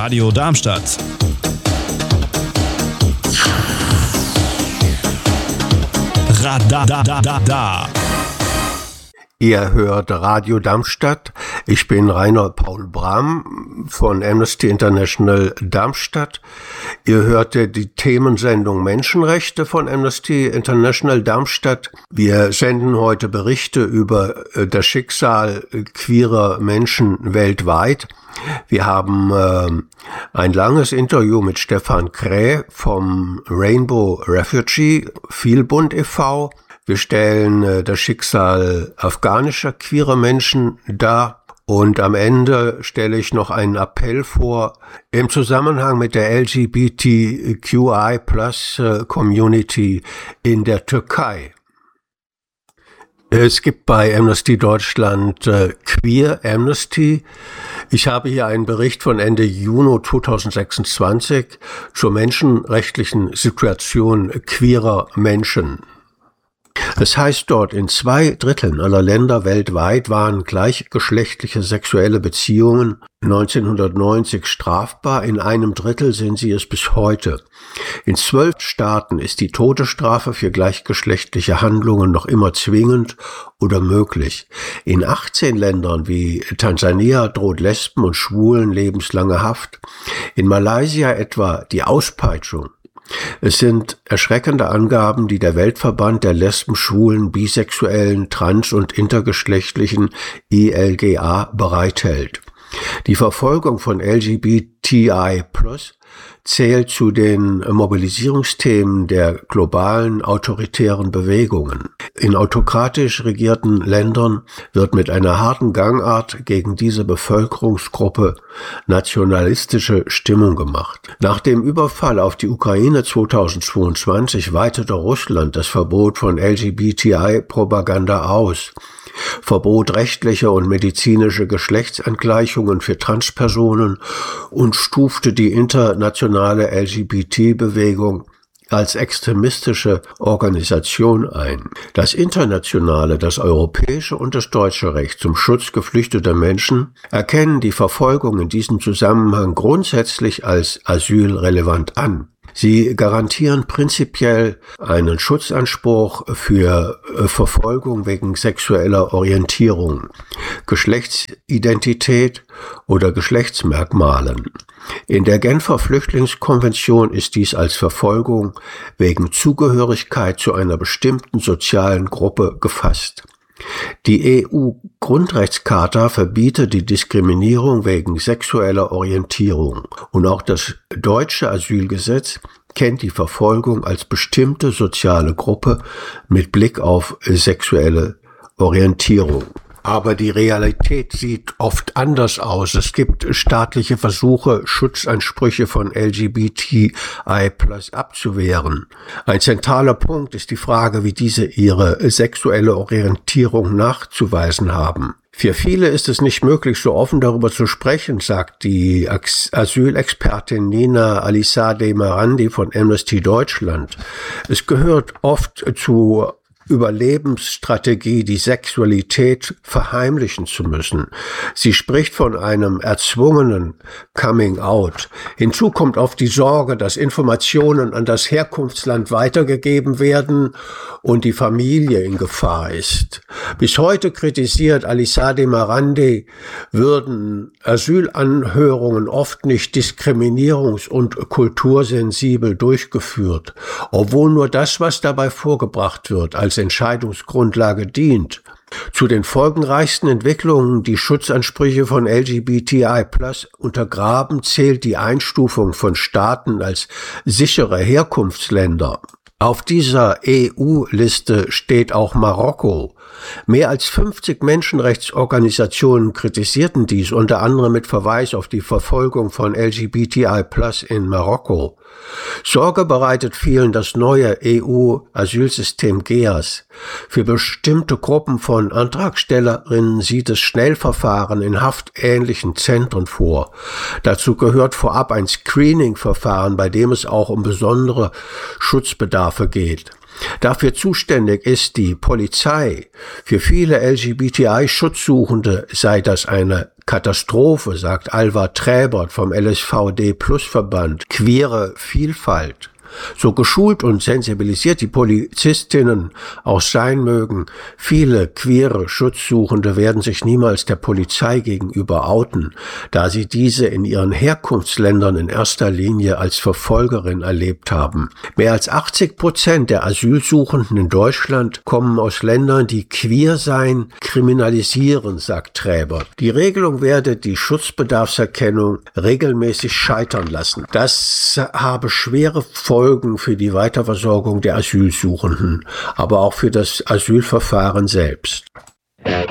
Radio Darmstadt. Radadadada. Ihr hört Radio Darmstadt. Ich bin Rainer Paul Brahm von Amnesty International Darmstadt. Ihr hörte die Themensendung Menschenrechte von Amnesty International Darmstadt. Wir senden heute Berichte über das Schicksal queerer Menschen weltweit. Wir haben ein langes Interview mit Stefan Kräh vom Rainbow Refugee Vielbund e.V. Wir stellen das Schicksal afghanischer queerer Menschen dar und am Ende stelle ich noch einen Appell vor im Zusammenhang mit der LGBTQI+ Community in der Türkei. Es gibt bei Amnesty Deutschland Queer Amnesty. Ich habe hier einen Bericht von Ende Juni 2026 zur menschenrechtlichen Situation queerer Menschen. Es heißt dort, in 2/3 aller Länder weltweit waren gleichgeschlechtliche sexuelle Beziehungen 1990 strafbar, in 1/3 sind sie es bis heute. In 12 Staaten ist die Todesstrafe für gleichgeschlechtliche Handlungen noch immer zwingend oder möglich. In 18 Ländern wie Tansania droht Lesben und Schwulen lebenslange Haft. In Malaysia etwa die Auspeitschung. Es sind erschreckende Angaben, die der Weltverband der Lesben, Schwulen, Bisexuellen, Trans- und Intergeschlechtlichen ILGA bereithält. Die Verfolgung von LGBTI+ zählt zu den Mobilisierungsthemen der globalen autoritären Bewegungen. In autokratisch regierten Ländern wird mit einer harten Gangart gegen diese Bevölkerungsgruppe nationalistische Stimmung gemacht. Nach dem Überfall auf die Ukraine 2022 weitete Russland das Verbot von LGBTI-Propaganda aus, verbot rechtliche und medizinische Geschlechtsangleichungen für Transpersonen und stufte die internationale LGBT-Bewegung als extremistische Organisation ein. Das internationale, das europäische und das deutsche Recht zum Schutz geflüchteter Menschen erkennen die Verfolgung in diesem Zusammenhang grundsätzlich als asylrelevant an. Sie garantieren prinzipiell einen Schutzanspruch für Verfolgung wegen sexueller Orientierung, Geschlechtsidentität oder Geschlechtsmerkmalen. In der Genfer Flüchtlingskonvention ist dies als Verfolgung wegen Zugehörigkeit zu einer bestimmten sozialen Gruppe gefasst. Die EU-Grundrechtscharta verbietet die Diskriminierung wegen sexueller Orientierung und auch das deutsche Asylgesetz kennt die Verfolgung als bestimmte soziale Gruppe mit Blick auf sexuelle Orientierung. Aber die Realität sieht oft anders aus. Es gibt staatliche Versuche, Schutzansprüche von LGBTI+ abzuwehren. Ein zentraler Punkt ist die Frage, wie diese ihre sexuelle Orientierung nachzuweisen haben. Für viele ist es nicht möglich, so offen darüber zu sprechen, sagt die Asylexpertin Nina Alisade Marandi von Amnesty Deutschland. Es gehört oft zu Überlebensstrategie, die Sexualität verheimlichen zu müssen. Sie spricht von einem erzwungenen Coming-out. Hinzu kommt oft die Sorge, dass Informationen an das Herkunftsland weitergegeben werden und die Familie in Gefahr ist. Bis heute kritisiert Alisade Marandi, würden Asylanhörungen oft nicht diskriminierungs- und kultursensibel durchgeführt, obwohl nur das, was dabei vorgebracht wird, als Entscheidungsgrundlage dient. Zu den folgenreichsten Entwicklungen, die Schutzansprüche von LGBTI+ untergraben, zählt die Einstufung von Staaten als sichere Herkunftsländer. Auf dieser EU-Liste steht auch Marokko. Mehr als 50 Menschenrechtsorganisationen kritisierten dies, unter anderem mit Verweis auf die Verfolgung von LGBTI+ in Marokko. Sorge bereitet vielen das neue EU-Asylsystem GEAS. Für bestimmte Gruppen von Antragstellerinnen sieht es Schnellverfahren in haftähnlichen Zentren vor. Dazu gehört vorab ein Screening-Verfahren, bei dem es auch um besondere Schutzbedarfe geht. Dafür zuständig ist die Polizei. Für viele LGBTI-Schutzsuchende sei das eine Katastrophe, sagt Alvar Träbert vom LSVD-Plus-Verband, queere Vielfalt. So geschult und sensibilisiert die Polizistinnen auch sein mögen, viele queere Schutzsuchende werden sich niemals der Polizei gegenüber outen, da sie diese in ihren Herkunftsländern in erster Linie als Verfolgerin erlebt haben. Mehr als 80% der Asylsuchenden in Deutschland kommen aus Ländern, die Queersein kriminalisieren, sagt Träbert. Die Regelung werde die Schutzbedarfserkennung regelmäßig scheitern lassen. Das habe schwere Folgen für die Weiterversorgung der Asylsuchenden, aber auch für das Asylverfahren selbst.